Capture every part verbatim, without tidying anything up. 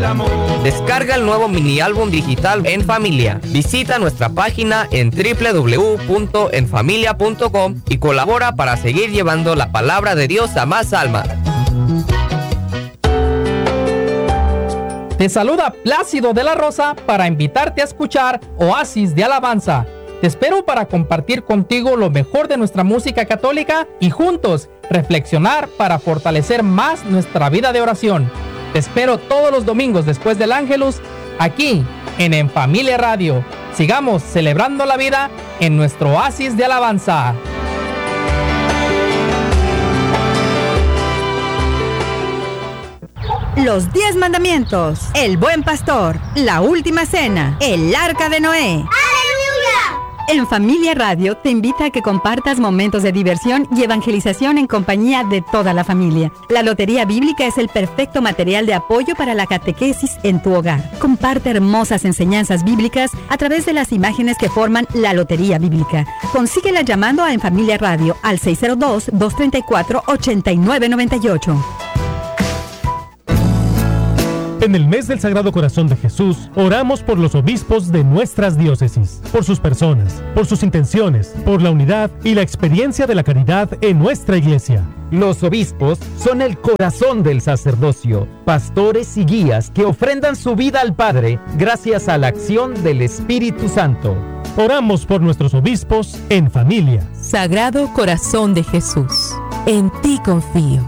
amor. Descarga el nuevo mini álbum digital En Familia. Visita nuestra página en doble u doble u doble u punto en familia punto com y colabora para seguir llevando la palabra de Dios a más almas. Te saluda Plácido de la Rosa para invitarte a escuchar Oasis de Alabanza. Te espero para compartir contigo lo mejor de nuestra música católica y juntos reflexionar para fortalecer más nuestra vida de oración. Te espero todos los domingos después del Ángelus, aquí en En Familia Radio. Sigamos celebrando la vida en nuestro Oasis de Alabanza. Los diez mandamientos, el buen pastor, la última cena, el arca de Noé. ¡Aleluya! En Familia Radio te invita a que compartas momentos de diversión y evangelización en compañía de toda la familia. La Lotería Bíblica es el perfecto material de apoyo para la catequesis en tu hogar. Comparte hermosas enseñanzas bíblicas a través de las imágenes que forman la Lotería Bíblica. Consíguela llamando a En Familia Radio al seis cero dos, dos tres cuatro, ocho nueve nueve ocho. En el mes del Sagrado Corazón de Jesús, oramos por los obispos de nuestras diócesis, por sus personas, por sus intenciones, por la unidad y la experiencia de la caridad en nuestra iglesia. Los obispos son el corazón del sacerdocio, pastores y guías que ofrendan su vida al Padre gracias a la acción del Espíritu Santo. Oramos por nuestros obispos en familia. Sagrado Corazón de Jesús, en ti confío.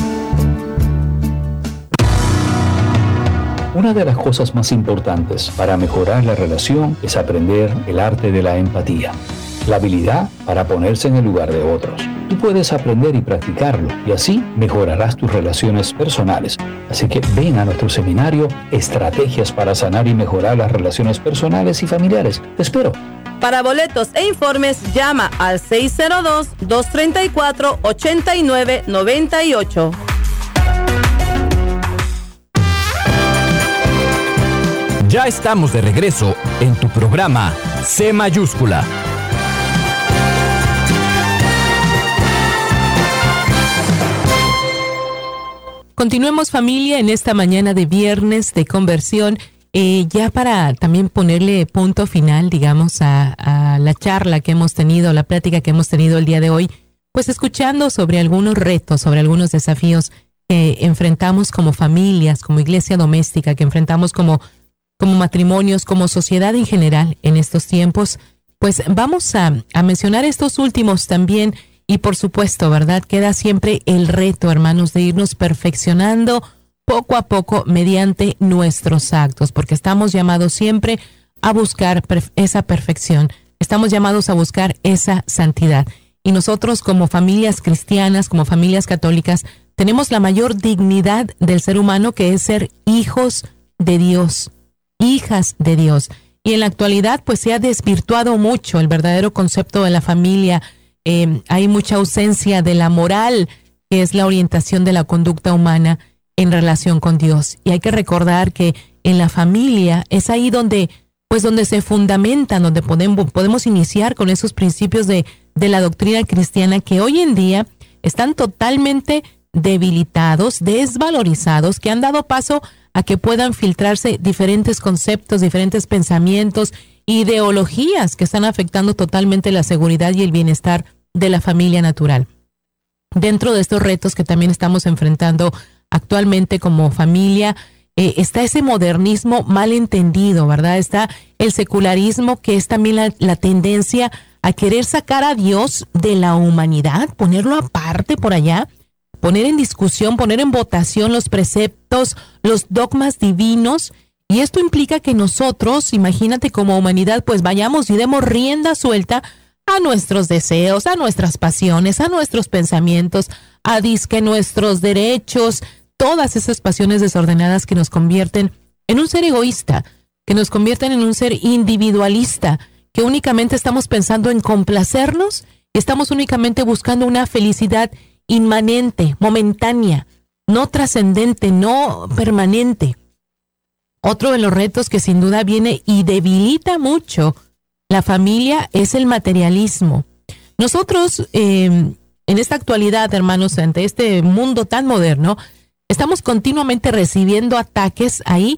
Una de las cosas más importantes para mejorar la relación es aprender el arte de la empatía, la habilidad para ponerse en el lugar de otros. Tú puedes aprender y practicarlo y así mejorarás tus relaciones personales. Así que ven a nuestro seminario Estrategias para sanar y mejorar las relaciones personales y familiares. Te espero. Para boletos e informes llama al seis cero dos, dos tres cuatro, ocho nueve nueve ocho. Ya estamos de regreso en tu programa C mayúscula. Continuemos, familia, en esta mañana de viernes de conversión, eh, ya para también ponerle punto final, digamos, a, a la charla que hemos tenido, la plática que hemos tenido el día de hoy, pues escuchando sobre algunos retos, sobre algunos desafíos que enfrentamos como familias, como iglesia doméstica, que enfrentamos como como matrimonios, como sociedad en general en estos tiempos, pues vamos a, a mencionar estos últimos también y por supuesto, ¿verdad? Queda siempre el reto, hermanos, de irnos perfeccionando poco a poco mediante nuestros actos, porque estamos llamados siempre a buscar perf- esa perfección, estamos llamados a buscar esa santidad. Y nosotros como familias cristianas, como familias católicas, tenemos la mayor dignidad del ser humano, que es ser hijos de Dios, hijas de Dios. Y en la actualidad pues se ha desvirtuado mucho el verdadero concepto de la familia. Eh, hay mucha ausencia de la moral, que es la orientación de la conducta humana en relación con Dios. Y hay que recordar que en la familia es ahí donde pues donde se fundamentan, donde podemos, podemos iniciar con esos principios de, de la doctrina cristiana, que hoy en día están totalmente debilitados, desvalorizados, que han dado paso a que puedan filtrarse diferentes conceptos, diferentes pensamientos, ideologías que están afectando totalmente la seguridad y el bienestar de la familia natural. Dentro de estos retos que también estamos enfrentando actualmente como familia, eh, está ese modernismo mal entendido, ¿verdad? Está el secularismo, que es también la, la tendencia a querer sacar a Dios de la humanidad, ponerlo aparte por allá, poner en discusión, poner en votación los preceptos, los dogmas divinos, y esto implica que nosotros, imagínate, como humanidad, pues vayamos y demos rienda suelta a nuestros deseos, a nuestras pasiones, a nuestros pensamientos, a disque nuestros derechos, todas esas pasiones desordenadas que nos convierten en un ser egoísta, que nos convierten en un ser individualista, que únicamente estamos pensando en complacernos, estamos únicamente buscando una felicidad inmanente, momentánea, no trascendente, no permanente. Otro de los retos que sin duda viene y debilita mucho la familia es el materialismo. Nosotros, eh, en esta actualidad, hermanos, ante este mundo tan moderno, estamos continuamente recibiendo ataques ahí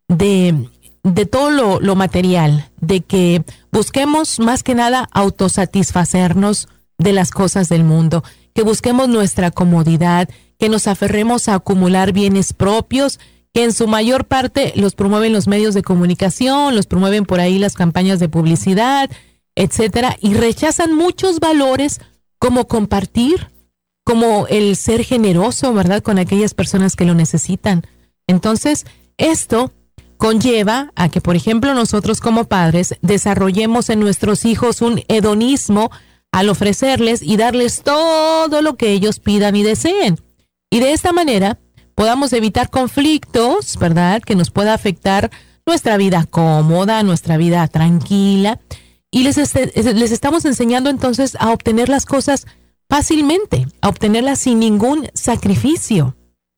de, de todo lo, lo material, de que busquemos más que nada autosatisfacernos de las cosas del mundo, que busquemos nuestra comodidad, que nos aferremos a acumular bienes propios, que en su mayor parte los promueven los medios de comunicación, los promueven por ahí las campañas de publicidad, etcétera, y rechazan muchos valores como compartir, como el ser generoso, ¿verdad?, con aquellas personas que lo necesitan. Entonces, esto conlleva a que, por ejemplo, nosotros como padres desarrollemos en nuestros hijos un hedonismo al ofrecerles y darles todo lo que ellos pidan y deseen. Y de esta manera podamos evitar conflictos, ¿verdad?, que nos pueda afectar nuestra vida cómoda, nuestra vida tranquila. Y les, este, les estamos enseñando entonces a obtener las cosas fácilmente, a obtenerlas sin ningún sacrificio.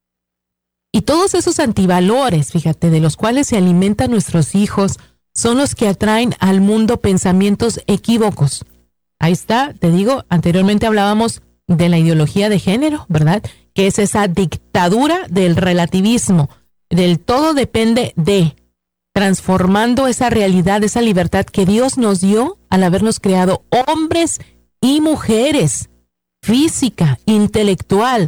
Y todos esos antivalores, fíjate, de los cuales se alimentan nuestros hijos, son los que atraen al mundo pensamientos equívocos. Ahí está, te digo, anteriormente hablábamos de la ideología de género, ¿verdad?, que es esa dictadura del relativismo, del todo depende de, transformando esa realidad, esa libertad que Dios nos dio al habernos creado hombres y mujeres, física, intelectual,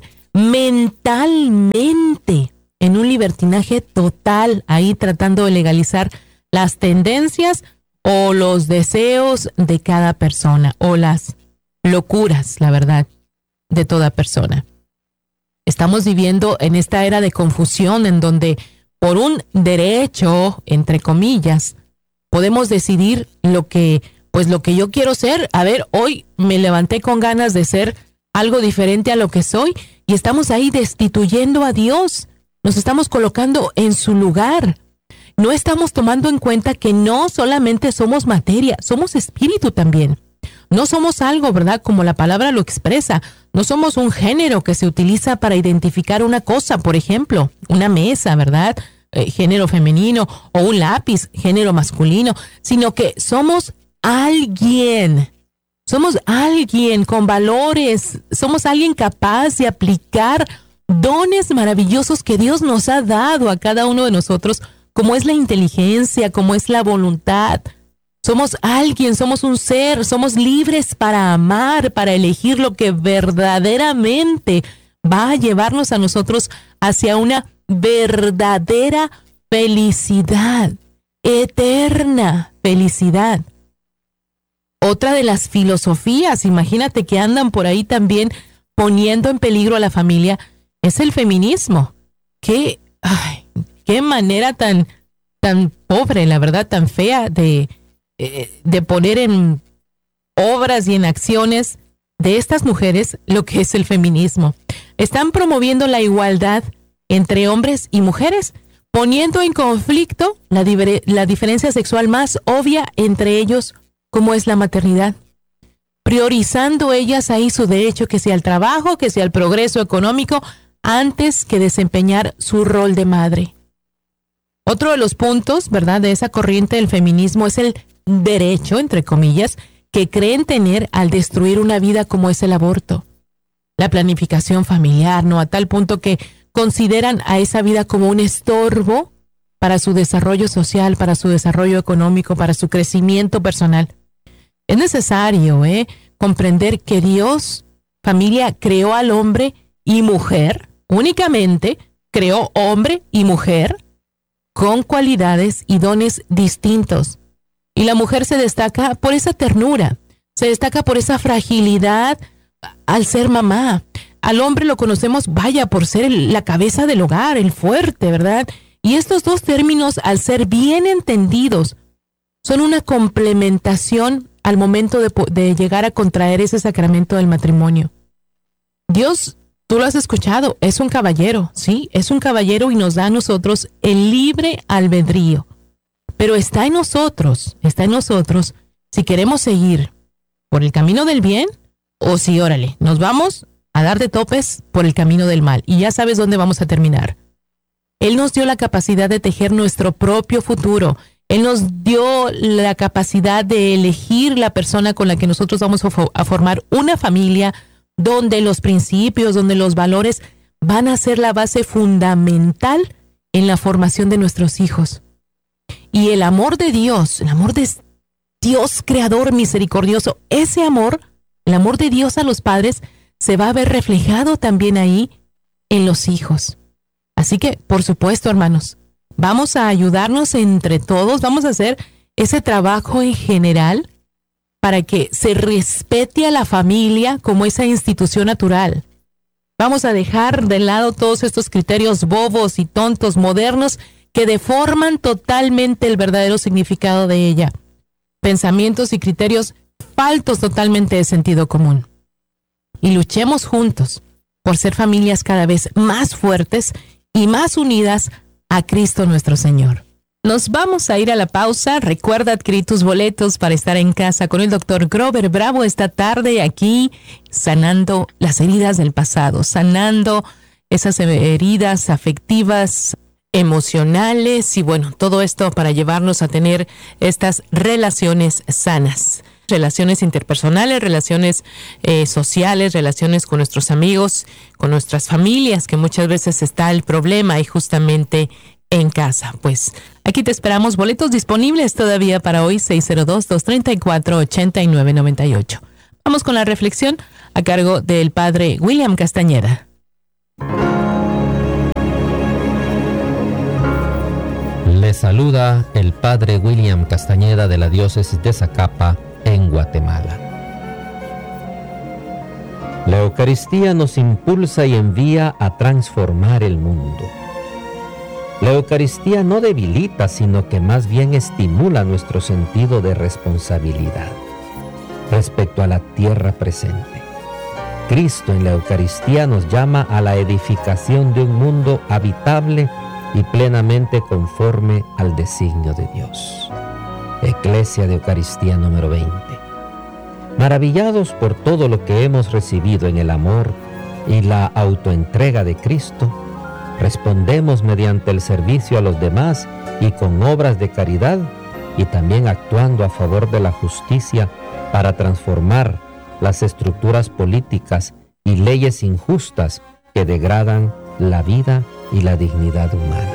mentalmente, en un libertinaje total, ahí tratando de legalizar las tendencias o los deseos de cada persona, o las locuras, la verdad, de toda persona. Estamos viviendo en esta era de confusión en donde por un derecho, entre comillas, podemos decidir lo que, pues lo que yo quiero ser. A ver, hoy me levanté con ganas de ser algo diferente a lo que soy y estamos ahí destituyendo a Dios. Nos estamos colocando en su lugar. No estamos tomando en cuenta que no solamente somos materia, somos espíritu también. No somos algo, ¿verdad?, como la palabra lo expresa. No somos un género que se utiliza para identificar una cosa, por ejemplo, una mesa, ¿verdad?, eh, género femenino, o un lápiz, género masculino, sino que somos alguien. Somos alguien con valores. Somos alguien capaz de aplicar dones maravillosos que Dios nos ha dado a cada uno de nosotros, como es la inteligencia, como es la voluntad. Somos alguien, somos un ser, somos libres para amar, para elegir lo que verdaderamente va a llevarnos a nosotros hacia una verdadera felicidad, eterna felicidad. Otra de las filosofías, imagínate, que andan por ahí también poniendo en peligro a la familia, es el feminismo. Qué, ay, qué manera tan, tan pobre, la verdad, tan fea de... de poner en obras y en acciones de estas mujeres lo que es el feminismo. Están promoviendo la igualdad entre hombres y mujeres, poniendo en conflicto la, diver- la diferencia sexual más obvia entre ellos, como es la maternidad, priorizando ellas ahí su derecho, que sea el trabajo, que sea el progreso económico, antes que desempeñar su rol de madre. Otro de los puntos, ¿verdad?, de esa corriente del feminismo es el derecho, entre comillas, que creen tener al destruir una vida como es el aborto. La planificación familiar, ¿no?, a tal punto que consideran a esa vida como un estorbo para su desarrollo social, para su desarrollo económico, para su crecimiento personal. Es necesario, ¿eh?, comprender que Dios, familia, creó al hombre y mujer, únicamente creó hombre y mujer, con cualidades y dones distintos. Y la mujer se destaca por esa ternura, se destaca por esa fragilidad al ser mamá. Al hombre lo conocemos, vaya, por ser el, la cabeza del hogar, el fuerte, ¿verdad? Y estos dos términos, al ser bien entendidos, son una complementación al momento de, de llegar a contraer ese sacramento del matrimonio. Dios, tú lo has escuchado, es un caballero, sí, es un caballero y nos da a nosotros el libre albedrío. Pero está en nosotros, está en nosotros si queremos seguir por el camino del bien o si, órale, nos vamos a dar de topes por el camino del mal. Y ya sabes dónde vamos a terminar. Él nos dio la capacidad de tejer nuestro propio futuro. Él nos dio la capacidad de elegir la persona con la que nosotros vamos a, fo- a formar una familia donde los principios, donde los valores van a ser la base fundamental en la formación de nuestros hijos. Y el amor de Dios, el amor de Dios creador misericordioso, ese amor, el amor de Dios a los padres, se va a ver reflejado también ahí en los hijos. Así que, por supuesto, hermanos, vamos a ayudarnos entre todos, vamos a hacer ese trabajo en general para que se respete a la familia como esa institución natural. Vamos a dejar de lado todos estos criterios bobos y tontos modernos que deforman totalmente el verdadero significado de ella. Pensamientos y criterios faltos totalmente de sentido común. Y luchemos juntos por ser familias cada vez más fuertes y más unidas a Cristo nuestro Señor. Nos vamos a ir a la pausa. Recuerda adquirir tus boletos para estar en casa con el doctor Grover Bravo esta tarde aquí, sanando las heridas del pasado, sanando esas heridas afectivas, emocionales y bueno, todo esto para llevarnos a tener estas relaciones sanas. Relaciones interpersonales, relaciones eh, sociales, relaciones con nuestros amigos, con nuestras familias, que muchas veces está el problema y justamente en casa. Pues aquí te esperamos, boletos disponibles todavía para hoy, seis cero dos, dos tres cuatro, ocho nueve nueve ocho. Vamos con la reflexión a cargo del padre William Castañeda. Le saluda el padre William Castañeda de la diócesis de Zacapa, en Guatemala. La Eucaristía nos impulsa y envía a transformar el mundo. La Eucaristía no debilita, sino que más bien estimula nuestro sentido de responsabilidad respecto a la tierra presente. Cristo en la Eucaristía nos llama a la edificación de un mundo habitable y plenamente conforme al designio de Dios. Eclesia de Eucaristía número veinte. Maravillados por todo lo que hemos recibido en el amor y la autoentrega de Cristo, respondemos mediante el servicio a los demás y con obras de caridad y también actuando a favor de la justicia para transformar las estructuras políticas y leyes injustas que degradan la vida y la dignidad humana.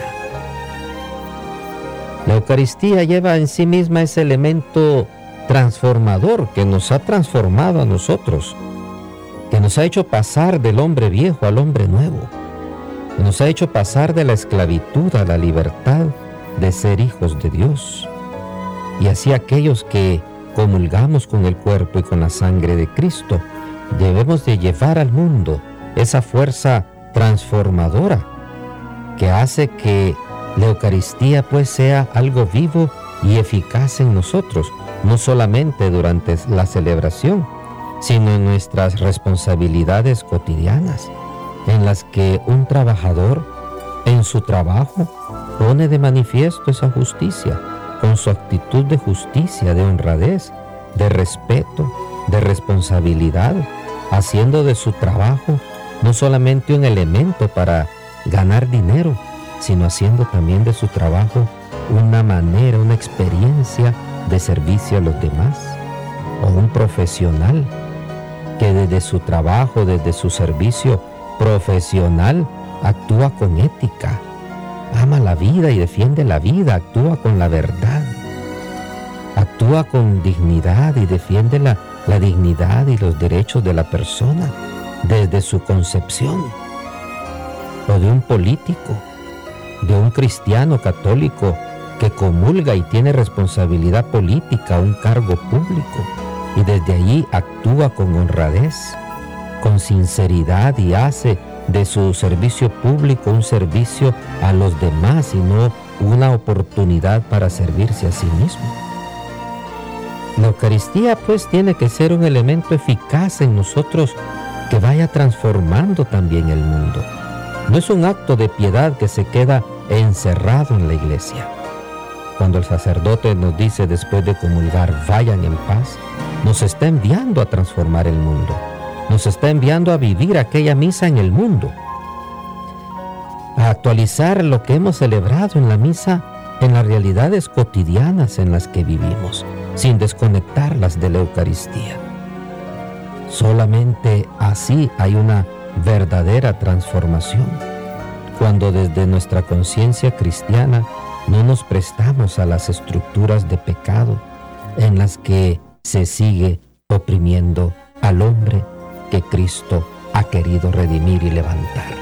La Eucaristía lleva en sí misma ese elemento transformador que nos ha transformado a nosotros, que nos ha hecho pasar del hombre viejo al hombre nuevo, que nos ha hecho pasar de la esclavitud a la libertad de ser hijos de Dios. Y así aquellos que comulgamos con el cuerpo y con la sangre de Cristo, debemos de llevar al mundo esa fuerza transformadora que hace que la Eucaristía pues sea algo vivo y eficaz en nosotros, no solamente durante la celebración, sino en nuestras responsabilidades cotidianas, en las que un trabajador en su trabajo pone de manifiesto esa justicia, con su actitud de justicia, de honradez, de respeto, de responsabilidad, haciendo de su trabajo no solamente un elemento para ganar dinero, sino haciendo también de su trabajo una manera, una experiencia de servicio a los demás. O un profesional que desde su trabajo, desde su servicio profesional, actúa con ética, ama la vida y defiende la vida, actúa con la verdad, actúa con dignidad y defiende la, la dignidad y los derechos de la persona desde su concepción. O de un político, de un cristiano católico que comulga y tiene responsabilidad política, un cargo público, y desde allí actúa con honradez, con sinceridad y hace de su servicio público un servicio a los demás y no una oportunidad para servirse a sí mismo. La Eucaristía pues tiene que ser un elemento eficaz en nosotros que vaya transformando también el mundo. No es un acto de piedad que se queda encerrado en la iglesia. Cuando el sacerdote nos dice después de comulgar, vayan en paz, nos está enviando a transformar el mundo. Nos está enviando a vivir aquella misa en el mundo. A actualizar lo que hemos celebrado en la misa en las realidades cotidianas en las que vivimos, sin desconectarlas de la Eucaristía. Solamente así hay una verdadera transformación, cuando desde nuestra conciencia cristiana no nos prestamos a las estructuras de pecado en las que se sigue oprimiendo al hombre que Cristo ha querido redimir y levantar.